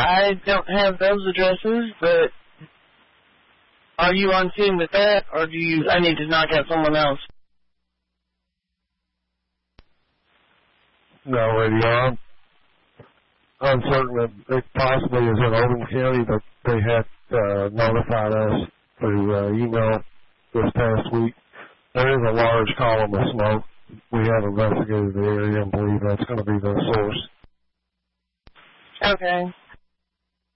I don't have those addresses, but are you on team with that, or I need to knock out someone else? No, lady, I'm certain that it possibly is in Oldham County, but they had notified us through email this past week. There is a large column of smoke. We have investigated the area and believe that's going to be the source. Okay.